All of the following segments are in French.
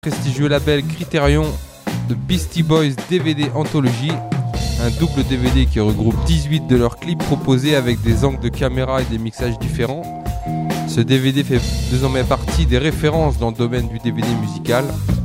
Prestigieux label Criterion de Beastie Boys DVD Anthology, un double DVD qui regroupe 18 de leurs clips proposés avec des angles de caméra et des mixages différents. Ce DVD fait désormais partie des références dans le domaine du DVD musical.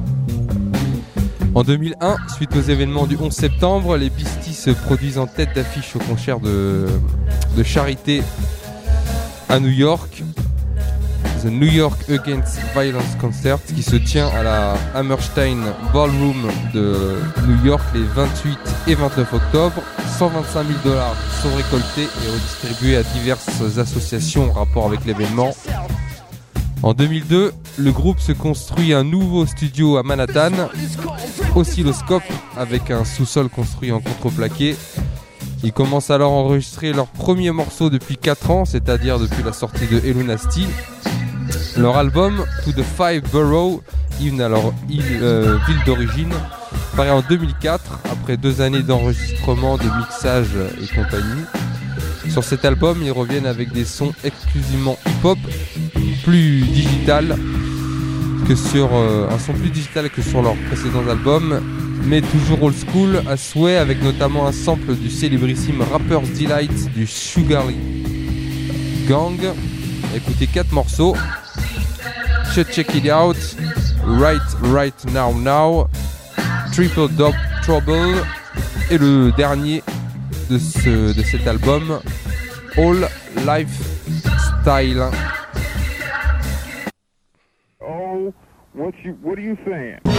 En 2001, suite aux événements du 11 septembre, les Beasties se produisent en tête d'affiche au concert de charité à New York, The New York Against Violence Concert, qui se tient à la Hammerstein Ballroom de New York les 28 et 29 octobre. 125 000 $ sont récoltés et redistribués à diverses associations en rapport avec l'événement. En 2002, le groupe se construit un nouveau studio à Manhattan, Oscilloscope, avec un sous-sol construit en contreplaqué. Ils commencent alors à enregistrer leur premier morceau depuis 4 ans, c'est-à-dire depuis la sortie de Hello Nasty. Leur album To the Five Borough, hymne à leur ville d'origine, paraît en 2004, après 2 années d'enregistrement, de mixage et compagnie. Sur cet album, ils reviennent avec des sons exclusivement hip-hop, plus digital que sur un son plus digital que sur leurs précédents albums, mais toujours old school à souhait, avec notamment un sample du célébrissime Rapper's Delight du Sugar Gang. Écoutez 4 morceaux: Check It Out, Right Now Now, Triple Dog Trouble, et le dernier de cet album, All Lifestyle. Oh, what are you saying?